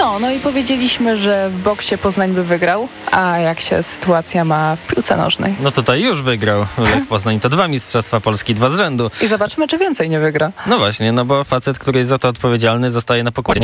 No i powiedzieliśmy, że w boksie Poznań by wygrał, a jak się sytuacja ma w piłce nożnej. No tutaj już wygrał Lech Poznań. To 2 mistrzostwa Polski, 2 z rzędu. I zobaczmy, czy więcej nie wygra. No właśnie, no bo facet, który jest za to odpowiedzialny, zostaje na pokładzie.